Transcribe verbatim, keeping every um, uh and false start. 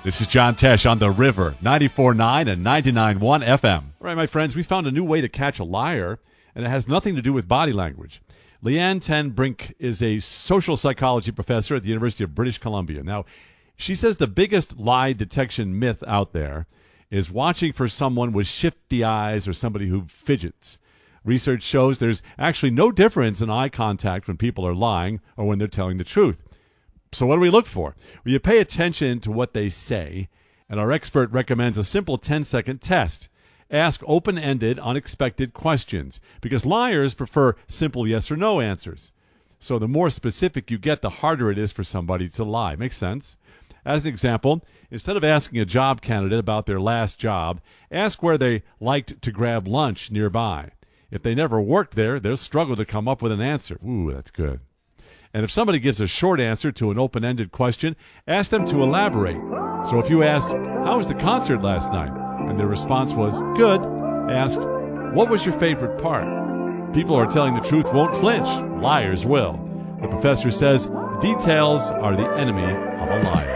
This is John Tesh on The River, ninety-four point nine and ninety-nine point one F M. All right, my friends, we found a new way to catch a liar, and it has nothing to do with body language. Leanne Ten Brink is a social psychology professor at the University of British Columbia. Now, she says the biggest lie detection myth out there is watching for someone with shifty eyes or somebody who fidgets. Research shows there's actually no difference in eye contact when people are lying or when they're telling the truth. So what do we look for? Well, you pay attention to what they say, and our expert recommends a simple ten-second test. Ask open-ended, unexpected questions, because liars prefer simple yes or no answers. So the more specific you get, the harder it is for somebody to lie. Makes sense? As an example, instead of asking a job candidate about their last job, ask where they liked to grab lunch nearby. If they never worked there, they'll struggle to come up with an answer. Ooh, that's good. And if somebody gives a short answer to an open-ended question, ask them to elaborate. So if you asked, how was the concert last night? And their response was, good. Ask, what was your favorite part? People who are telling the truth won't flinch. Liars will. The professor says, details are the enemy of a liar.